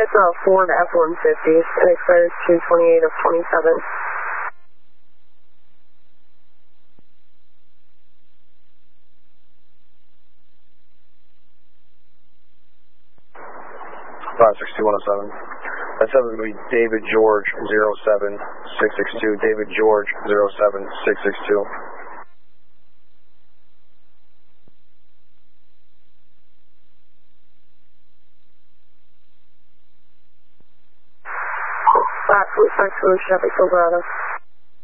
It's a Ford F-150. It expires 2/28 of 27. Five 62-107. That's going to be David George 07662. David George 07662. Fox Chevy Silverado.